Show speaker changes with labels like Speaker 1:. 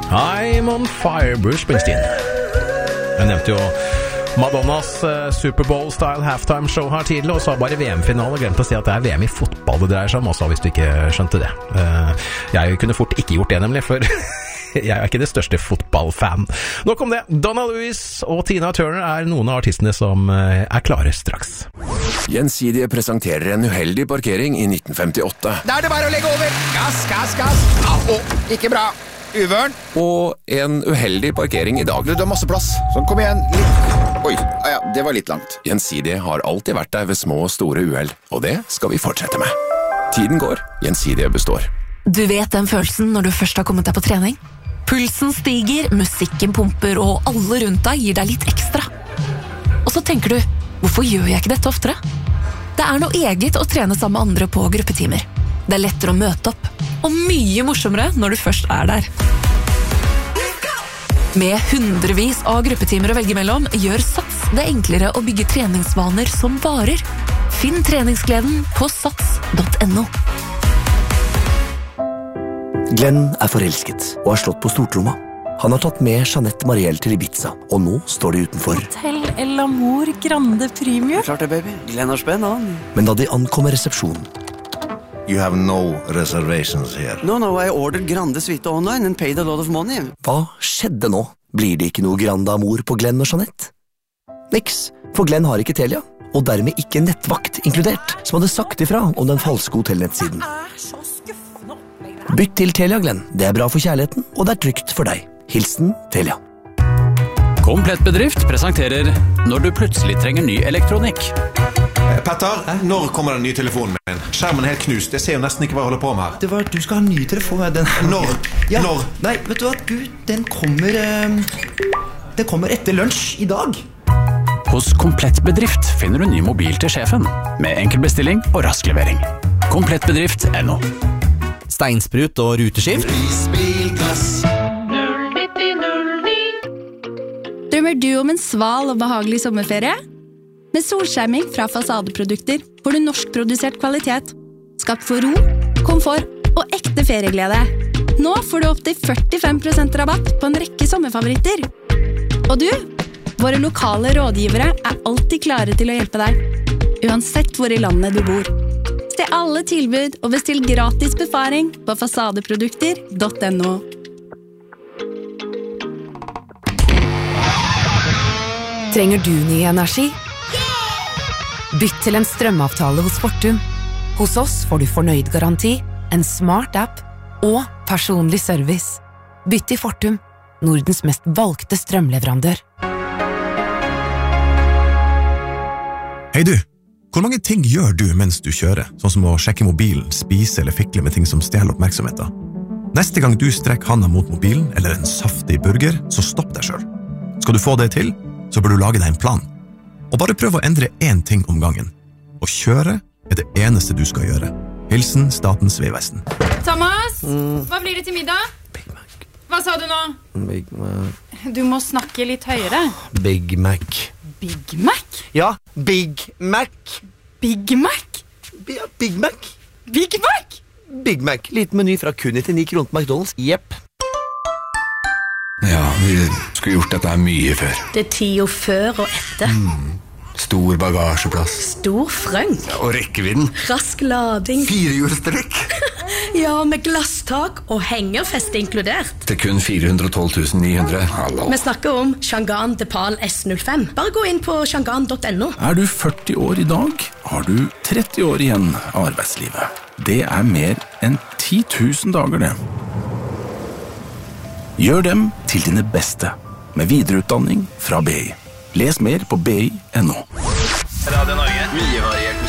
Speaker 1: I'm on fire, Bruce Springsteen. Jeg nevnte jo Madonnas Superbowl-style halftime-show her tidlig, og så har bare VM-finale glemt å si at det VM I fotball det dreier seg om også, hvis du ikke skjønte det. Jeg kunne fort ikke gjort det nemlig, for jeg ikke det største fotballfan. Nok om det. Donna Lewis og Tina Turner noen av artistene som klare straks.
Speaker 2: Gjensidige presenterer en uheldig parkering I 1958.
Speaker 3: Da det bare å legge over. Gass, gass, gass. Ikke bra. Uvørn.
Speaker 2: Og en uheldig parkering I dag.
Speaker 3: Du har masse plass. Sånn, kom igjen. Litt. Oi, ja, det var litt langt.
Speaker 2: Gjensidige har alltid vært der ved små og store uheld, og det skal vi fortsette med. Tiden går, Gjensidige består.
Speaker 4: Du vet den følelsen når du først har kommet deg på trening? Pulsen stiger, musikken pumper, og alle rundt deg gir deg litt ekstra. Og så tenker du, hvorfor gjør jeg ikke dette oftere? Det noe eget å trene sammen med andre på gruppetimer. Det lettere å møte opp, og mye morsommere når du først der. Med hundrevis av gruppetimer å velge mellom, gjør Sats det enklere å bygge treningsvaner som varer. Finn treningsgleden på sats.no.
Speaker 5: Glenn forelsket og har slått på stortromma. Han har tatt med Jeanette Marielle til Ibiza, og nå står de utenfor.
Speaker 6: Hotel El Amor Grande Premium.
Speaker 7: Klart det, baby. Glenn har spenn, han.
Speaker 5: Men da de ankommer resepsjonen...
Speaker 8: You have no reservations here.
Speaker 7: No, I ordered Grande Suite online and paid a lot of money.
Speaker 5: Hva skjedde nå? Blir det ikke noe Grande Amor på Glenn og Jeanette? Niks, for Glenn har ikke Telia, og dermed ikke nettvakt inkludert, som hadde sagt ifra om den falske hotellnettsiden.
Speaker 6: Så skuffende.
Speaker 5: Bytt til Telia, Glenn. Det bra for kjærligheten, og det trygt for deg. Hilsen Telia.
Speaker 9: Komplett bedrift presenterer når du plutselig trenger ny elektronikk.
Speaker 8: Petter, når kommer den nye telefonen min? Skjermen helt knust, jeg ser jo nesten ikke hva jeg holder på med her.
Speaker 10: Det var, du skal ha en ny telefon.
Speaker 8: Når?
Speaker 10: Ja,
Speaker 8: Når?
Speaker 10: Nei, vet du hva, den kommer etter lunsj I dag.
Speaker 9: Hos Komplett bedrift finner du ny mobil til sjefen, med enkel bestilling og rask levering. Komplettbedrift.no.
Speaker 11: Steinsprut og ruteskift.
Speaker 12: Drømmer du om en sval og behagelig sommerferie? Med solskjerming fra Fasadeprodukter får du norskprodusert kvalitet, skapt for ro, komfort og ekte ferieglede. Nå får du opp til 45% rabatt på en rekke sommerfavoritter. Og du, våre lokale rådgivere alltid klare til å hjelpe deg, uansett hvor I landet du bor. Se alle tilbud og bestill gratis befaring på fasadeprodukter.no.
Speaker 4: Trenger du ny energi? Bytt til en strømavtale hos Fortum. Hos oss får du fornøyd garanti, en smart app og personlig service. Bytt til Fortum, Nordens mest valgte strømleverandør.
Speaker 13: Hei du, hvor mange ting gjør du mens du kjører, sånn som å sjekke mobilen, spise eller fikle med ting som stjeler oppmerksomheten? Neste gang du strekker handa mot mobilen eller en saftig burger, så stopp deg selv. Skal du få det til, så bør du lage deg en plan. Og bare prøv å endre én ting om gangen. Å kjøre det eneste du skal gjøre. Hilsen Statens vegvesen.
Speaker 14: Thomas, hva blir det til middag?
Speaker 5: Big Mac.
Speaker 14: Hva sa du nå?
Speaker 5: Big Mac.
Speaker 14: Du må snakke litt høyere.
Speaker 5: Big Mac.
Speaker 14: Big Mac?
Speaker 5: Ja, Big Mac.
Speaker 14: Big Mac?
Speaker 5: Ja, Big Mac.
Speaker 14: Big Mac?
Speaker 5: Big Mac. Liten meny fra kun 99 kroner på McDonald's. Jepp.
Speaker 2: Ja, vi skulle gjort dette her mye før.
Speaker 15: Det tida før og etter.
Speaker 2: Stor bagasjeplass.
Speaker 15: Stor frønk.
Speaker 2: Og rekkevidden.
Speaker 15: Rask lading.
Speaker 2: 4-hjulstrekk.
Speaker 15: Ja, med glasstak og hengerfeste inkludert.
Speaker 2: Til kun 412 900. Hallo.
Speaker 15: Vi snakker om Changan Depal S05. Bare gå inn på changan.no.
Speaker 16: Du 40 år I dag, har du 30 år igjen av arbeidslivet. Det mer enn 10 000 dager det. Gjør dem til dine beste, med videreutdanning fra BI. Les mer på BI.no.
Speaker 17: Radio Norge. Mye